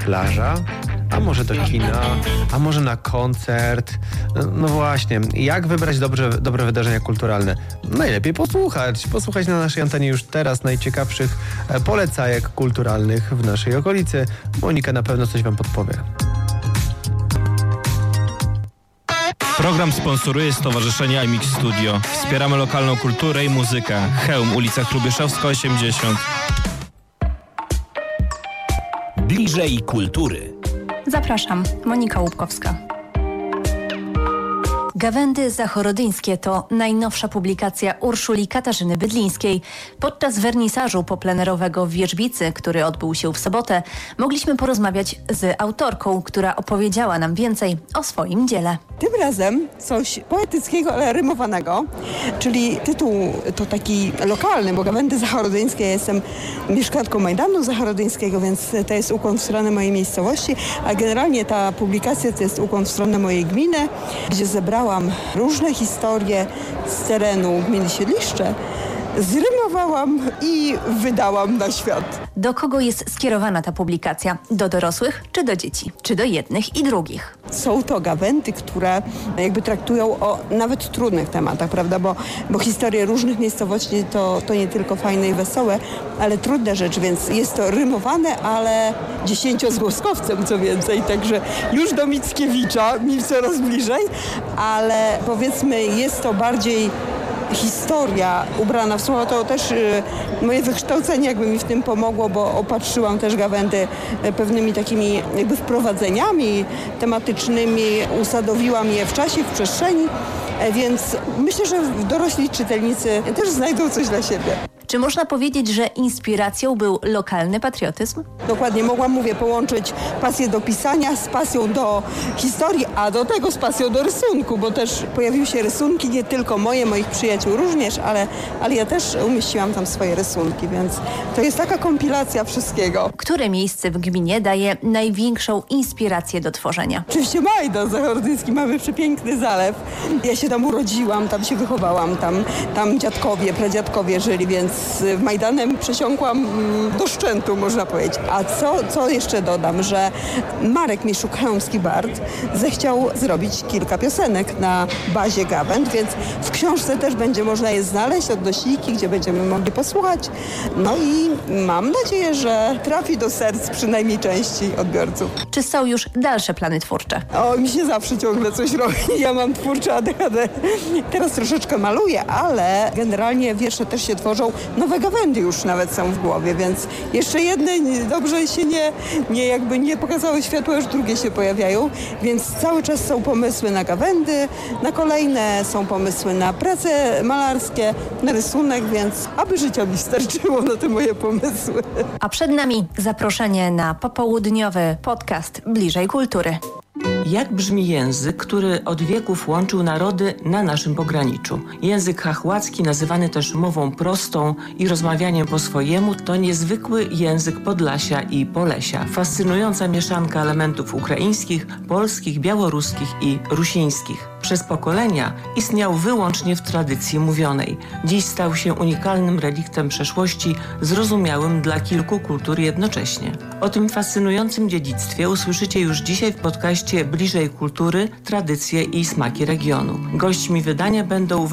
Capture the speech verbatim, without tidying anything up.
plaża? A może do kina? A może na koncert? No właśnie, jak wybrać dobrze, dobre wydarzenia kulturalne? Najlepiej posłuchać. Posłuchać na naszej antenie już teraz najciekawszych polecajek kulturalnych w naszej okolicy. Monika na pewno coś wam podpowie. Program sponsoruje Stowarzyszenie iMix Studio. Wspieramy lokalną kulturę i muzykę. Chełm, ulica Hrubieszowska osiemdziesiąt. Bliżej kultury. Zapraszam, Monika Łupkowska. Gawędy zachorodyńskie to najnowsza publikacja Urszuli Katarzyny Bydlińskiej. Podczas wernisażu poplenerowego w Wierzbicy, który odbył się w sobotę, mogliśmy porozmawiać z autorką, która opowiedziała nam więcej o swoim dziele. Tym razem coś poetyckiego, ale rymowanego, czyli tytuł to taki lokalny, bo Gawędy zachorodyńskie, ja jestem mieszkanką Majdanu Zachorodyńskiego, więc to jest ukłon w stronę mojej miejscowości, a generalnie ta publikacja to jest ukłon w stronę mojej gminy, gdzie zebrałam różne historie z terenu gminy Siedliszcze, zrymowałam i wydałam na świat. Do kogo jest skierowana ta publikacja? Do dorosłych czy do dzieci? Czy do jednych i drugich? Są to gawędy, które jakby traktują o nawet trudnych tematach, prawda? Bo, bo historie różnych miejscowości to, to nie tylko fajne i wesołe, ale trudne rzeczy, więc jest to rymowane, ale dziesięciozgłoskowcem co więcej, także już do Mickiewicza, mi coraz bliżej, ale powiedzmy jest to bardziej historia ubrana w słowo, to też y, moje wykształcenie jakby mi w tym pomogło, bo opatrzyłam też gawędy y, pewnymi takimi jakby wprowadzeniami tematycznymi, usadowiłam je w czasie, w przestrzeni, y, więc myślę, że dorośli czytelnicy też znajdą coś dla siebie. Czy można powiedzieć, że inspiracją był lokalny patriotyzm? Dokładnie, mogłam, mówię, połączyć pasję do pisania z pasją do historii, a do tego z pasją do rysunku, bo też pojawiły się rysunki, nie tylko moje, moich przyjaciół również, ale, ale ja też umieściłam tam swoje rysunki, więc to jest taka kompilacja wszystkiego. Które miejsce w gminie daje największą inspirację do tworzenia? Oczywiście Majdan Zachorodyński, mamy przepiękny zalew. Ja się tam urodziłam, tam się wychowałam, tam, tam dziadkowie, pradziadkowie żyli, więc z Majdanem przesiąkłam do szczętu, można powiedzieć. A co, co jeszcze dodam, że Marek Mieszuk-Chełmski-Bart zechciał zrobić kilka piosenek na bazie gawęd, więc w książce też będzie można je znaleźć, odnośniki, gdzie będziemy mogli posłuchać. No i mam nadzieję, że trafi do serc przynajmniej części odbiorców. Czy są już dalsze plany twórcze? O, mi się zawsze ciągle coś robi. Ja mam twórcze A D H D. Teraz troszeczkę maluję, ale generalnie wiersze też się tworzą. Nowe gawędy już nawet są w głowie, więc jeszcze jedne dobrze się nie, nie jakby nie pokazały światła, już drugie się pojawiają, więc cały czas są pomysły na gawędy, na kolejne są pomysły na prace malarskie, na rysunek, więc aby życia mi starczyło na te moje pomysły. A przed nami zaproszenie na popołudniowy podcast Bliżej Kultury. Jak brzmi język, który od wieków łączył narody na naszym pograniczu? Język chachłacki, nazywany też mową prostą i rozmawianiem po swojemu, to niezwykły język Podlasia i Polesia. Fascynująca mieszanka elementów ukraińskich, polskich, białoruskich i rusińskich. Przez pokolenia istniał wyłącznie w tradycji mówionej. Dziś stał się unikalnym reliktem przeszłości, zrozumiałym dla kilku kultur jednocześnie. O tym fascynującym dziedzictwie usłyszycie już dzisiaj w podcaście Bliżej Kultury, tradycje i smaki regionu. Gośćmi wydania będą